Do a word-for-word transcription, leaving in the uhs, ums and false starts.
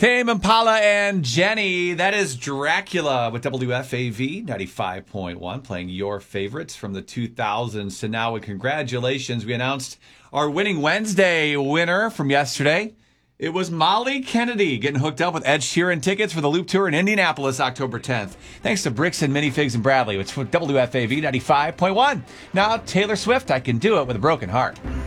Tame Impala and Jenny, that is Dracula with W F A V ninety-five point one, playing your favorites from the two thousands to now. And congratulations, we announced our Winning Wednesday winner from yesterday. It was Molly Kennedy getting hooked up with Ed Sheeran tickets for the Loop Tour in Indianapolis, October tenth. Thanks to Bricks and Minifigs and Bradley, which for W F A V ninety-five point one. Now, Taylor Swift, I Can Do It With a Broken Heart.